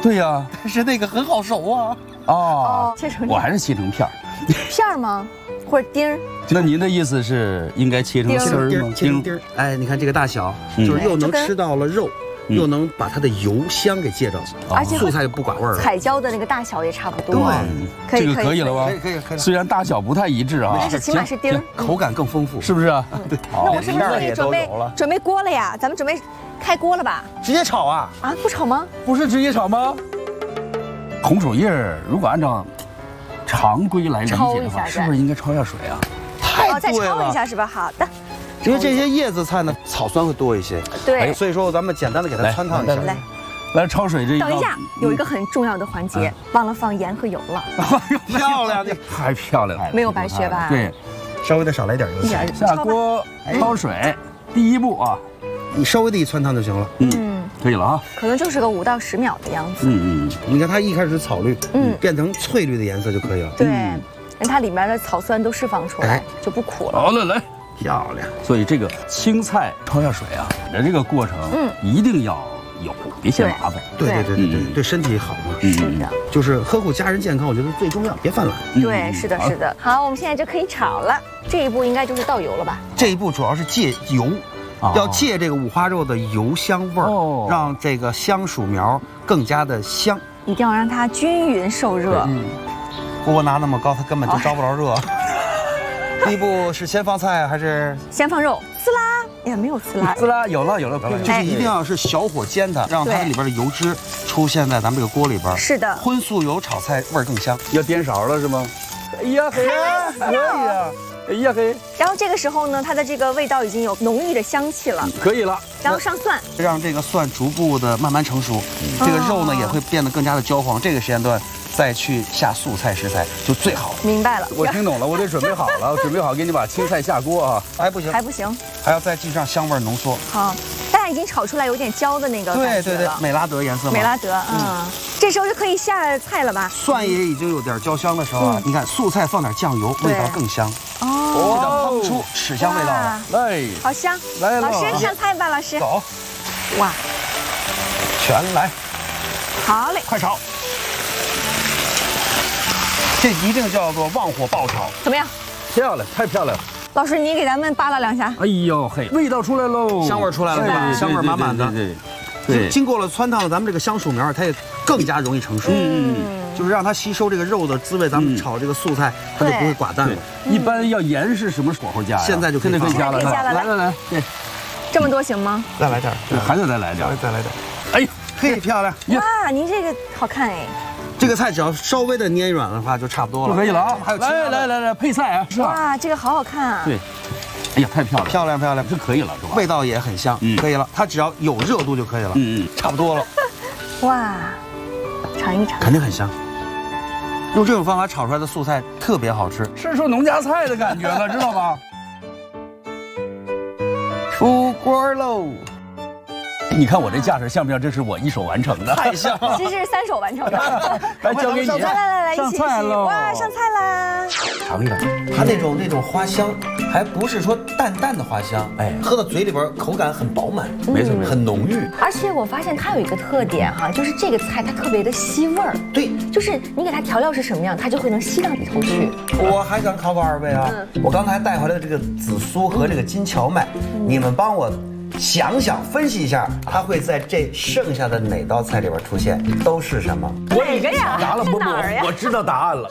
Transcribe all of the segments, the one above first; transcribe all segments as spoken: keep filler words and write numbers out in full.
对呀， 但是那个很好熟啊。 哦， 切成我还是切成片儿。 片儿吗？或者丁儿？ 那您的意思是应该切成丝儿吗？ 切成丁儿。哎，你看这个大小，就是又能吃到了肉。 又能把它的油香给借着， 而且素菜就不寡味儿了。 彩椒的那个大小也差不多。 对， 这个可以了吧？ 可以可以可以。 虽然大小不太一致啊， 但是起码是丁儿， 口感更丰富， 是不是啊？ 对。 那我是不是可以准备准备锅了呀？咱们准备开锅了吧？ 直接炒啊？ 啊，不炒吗？ 不是直接炒吗？红薯叶如果按照常规来理解的话，是不是应该焯下水啊？ 太哦，再焯一下是吧？好的。 因为这些叶子菜呢，草酸会多一些， 对， 所以说咱们简单的给它汆烫一下。 来， 来焯水这一道。 等一下，有一个很重要的环节，忘了放盐和油了。 漂亮，这太漂亮了， 没有白学吧？ 对， 稍微的少来点油。 下锅焯水，第一步啊， 你稍微的一汆烫就行了。 嗯， 可以了啊。 可能就是个五到十秒的样子。 嗯嗯， 你看它一开始是草绿，嗯，变成翠绿的颜色就可以了。 对，让它里面的草酸都释放出来，就不苦了。 好了，来。 漂亮， 所以这个青菜焯下水啊，的这个过程，嗯，一定要有，别嫌麻烦。 对对对对对，对身体好嘛。 是的， 就是呵护家人健康，我觉得最重要，别犯懒。 对，是的，是的。好，我们现在就可以炒了。这一步应该就是倒油了吧？ 这一步主要是借油，要借这个五花肉的油香味儿，让这个香薯苗更加的香。 一定要让它均匀受热。 锅拿那么高，它根本就着不着热。 第一步是先放菜还是先放肉？呲啦，也没有呲啦， 呲啦，有了有了， 就是一定要是小火煎它，让它里边的油脂出现在咱们这个锅里边。 是的， 荤素油炒菜味儿更香。 要颠勺了是吗？哎呀嘿，可以啊！哎呀嘿。 然后这个时候呢，它的这个味道已经有浓郁的香气了， 可以了。 然后上蒜， 让这个蒜逐步的慢慢成熟，这个肉呢也会变得更加的焦黄。这个时间段。 再去下素菜食材就最好了。 明白了， 我听懂了，我得准备好了，准备好给你把青菜下锅啊。 还不行， 还不行， 还要再继续让香味浓缩。 好，大家已经炒出来有点焦的那个对对对，美拉德颜色。 美拉德，嗯，这时候就可以下菜了吧？ 蒜也已经有点焦香的时候啊，你看素菜放点酱油，味道更香。哦，这叫烹出豉香味道了。 来， 好香！ 来， 老师上菜吧，老师。 走。 哇， 全来。 好嘞， 快炒。 这一定叫做旺火爆炒， 怎么样？ 漂亮，太漂亮了！ 老师，你给咱们扒拉两下。 哎呦嘿，味道出来喽， 香味出来了，对吧？香味满满的。 对对，经过了汆烫，咱们这个香薯苗它也更加容易成熟。嗯，就是让它吸收这个肉的滋味，咱们炒这个素菜它就不会寡淡了。 一般要盐是什么时候加呀？ 现在就可以加了。 来来来来，对， 这么多行吗？ 再来点， 还得再来点， 再来点。 哎呀， 嘿，漂亮！ 哇，您这个好看哎。 这个菜只要稍微的捏软的话，就差不多了， 就可以了啊。 还有来来来来，配菜啊，是吧？ 哇，这个好好看啊。 对，哎呀，太漂亮， 漂亮漂亮， 这可以了，是吧？ 味道也很香，嗯，可以了。它只要有热度就可以了，嗯嗯，差不多了。 哇，尝一尝， 肯定很香。用这种方法炒出来的素菜特别好吃， 吃出农家菜的感觉了，知道吧？ 出锅喽！ 你看我这架势像不像？这是我一手完成的， 太像了。 这是三手完成的。 来交给你， 来来来来， 上菜喽！ 哇，上菜啦！ 尝一尝， 它那种那种花香，还不是说淡淡的花香，哎，喝到嘴里边口感很饱满， 没错没错， 很浓郁。 而且我发现它有一个特点哈，就是这个菜它特别的吸味儿。 对， 就是你给它调料是什么样，它就会能吸到里头去。 我还想考考二位啊，我刚才带回来的这个紫苏和这个金荞麦，你们帮我。 想想分析一下，它会在这剩下的哪道菜里边出现？都是什么？ 哪个呀？ 答了不不，我知道答案了。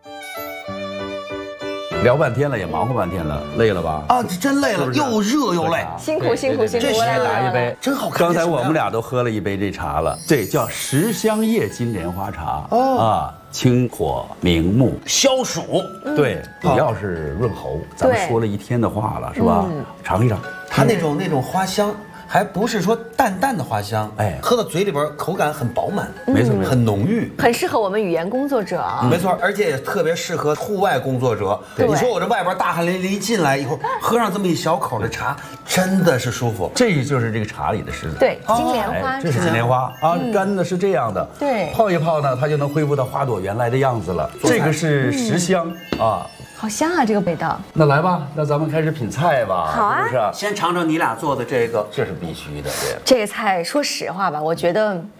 聊半天了，也忙活半天了，累了吧？ 啊，真累了，又热又累， 辛苦辛苦辛苦。 这来拿一杯， 真好看。 刚才我们俩都喝了一杯这茶了，对，叫十香叶金莲花茶。哦啊，清火明目，消暑。对，主要是润喉。咱们说了一天的话了，是吧？尝一尝。 它那种那种花香，还不是说淡淡的花香，哎，喝到嘴里边口感很饱满， 没错， 很浓郁， 很适合我们语言工作者啊。 没错，而且也特别适合户外工作者。你说我这外边大汗淋漓进来以后，喝上这么一小口的茶，真的是舒服。 这就是这个茶里的食材。 对，金莲花， 这是金莲花啊，干的是这样的。 对， 泡一泡呢，它就能恢复到花朵原来的样子了。这个是十香啊。 好香啊，这个味道。 那来吧，那咱们开始品菜吧。 好啊， 是不是？先尝尝你俩做的这个， 这是必须的。 这个菜，说实话吧，我觉得